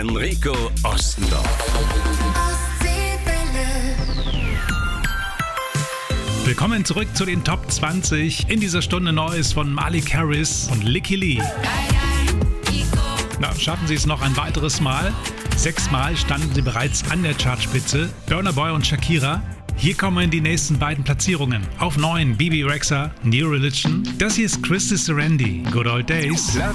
Enrico Ostendorf. Willkommen zurück zu den Top 20. In dieser Stunde Neues von Malik Harris und Licky Lee. Na, schaffen Sie es noch ein weiteres Mal? 6 Mal standen sie bereits an der Chartspitze. Burna Boy und Shakira. Hier kommen die nächsten beiden Platzierungen. Auf 9 Bebe Rexha, New Religion. Das hier ist Christy Serendi, Good Old Days.